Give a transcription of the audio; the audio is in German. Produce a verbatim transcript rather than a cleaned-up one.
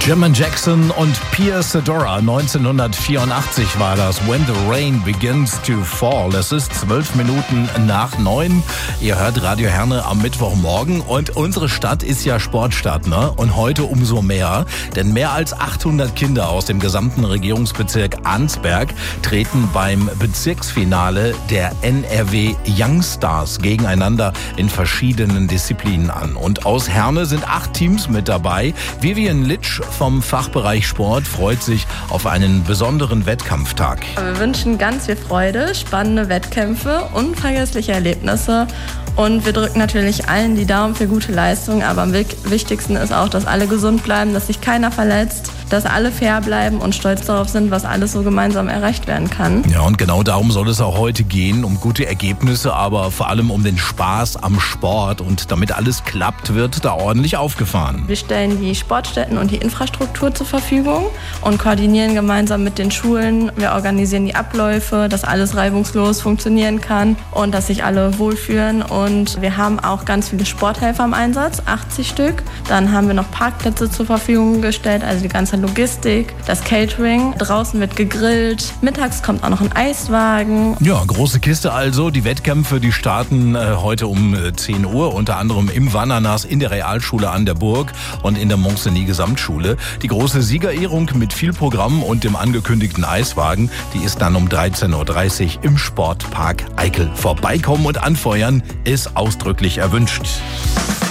Jim Jackson und Pia Sedora, neunzehnhundertvierundachtzig war das. When the Rain Begins to Fall. Es ist zwölf Minuten nach neun. Ihr hört Radio Herne am Mittwochmorgen und unsere Stadt ist ja Sportstadt, ne? Und heute umso mehr, denn mehr als achthundert Kinder aus dem gesamten Regierungsbezirk Arnsberg treten beim Bezirksfinale der N R W Youngstars gegeneinander in verschiedenen Disziplinen an. Und aus Herne sind acht Teams mit dabei. Vivian Litsch vom Fachbereich Sport freut sich auf einen besonderen Wettkampftag. Wir wünschen ganz viel Freude, spannende Wettkämpfe, unvergessliche Erlebnisse. Und wir drücken natürlich allen die Daumen für gute Leistungen. Aber am wichtigsten ist auch, dass alle gesund bleiben, dass sich keiner verletzt, dass alle fair bleiben und stolz darauf sind, was alles so gemeinsam erreicht werden kann. Ja, und genau darum soll es auch heute gehen, um gute Ergebnisse, aber vor allem um den Spaß am Sport. Und damit alles klappt, wird da ordentlich aufgefahren. Wir stellen die Sportstätten und die Infrastruktur zur Verfügung und koordinieren gemeinsam mit den Schulen. Wir organisieren die Abläufe, dass alles reibungslos funktionieren kann und dass sich alle wohlfühlen. Und wir haben auch ganz viele Sporthelfer im Einsatz, achtzig Stück. Dann haben wir noch Parkplätze zur Verfügung gestellt, also die ganze Logistik, das Catering. Draußen wird gegrillt. Mittags kommt auch noch ein Eiswagen. Ja, große Kiste also. Die Wettkämpfe, die starten äh, heute um äh, zehn Uhr, unter anderem im Wannanas, in der Realschule an der Burg und in der Montseny Gesamtschule. Die große Siegerehrung mit viel Programm und dem angekündigten Eiswagen, die ist dann um dreizehn Uhr dreißig im Sportpark Eickel. Vorbeikommen und anfeuern ist ausdrücklich erwünscht.